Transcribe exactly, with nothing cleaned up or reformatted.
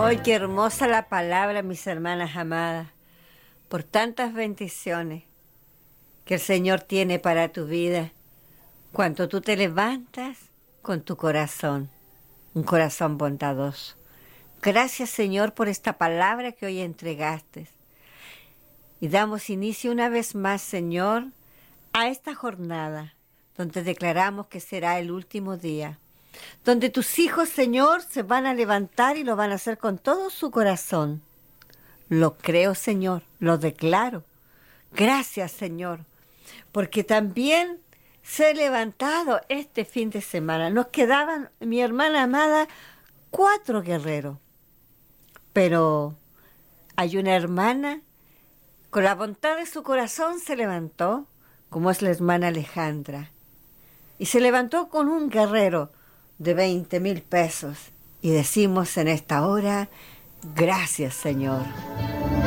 ¡Ay, qué hermosa la palabra, mis hermanas amadas! Por tantas bendiciones que el Señor tiene para tu vida, cuando tú te levantas con tu corazón, un corazón bondadoso. Gracias, Señor, por esta palabra que hoy entregaste. Y damos inicio una vez más, Señor, a esta jornada, donde declaramos que será el último día, donde tus hijos, Señor, se van a levantar y lo van a hacer con todo su corazón. Lo creo, Señor, lo declaro. Gracias, Señor, porque también se ha levantado este fin de semana. Nos quedaban, mi hermana amada, cuatro guerreros, pero hay una hermana con la voluntad de su corazón se levantó, como es la hermana Alejandra, y se levantó con un guerrero de veinte mil pesos. Y decimos en esta hora, gracias, Señor.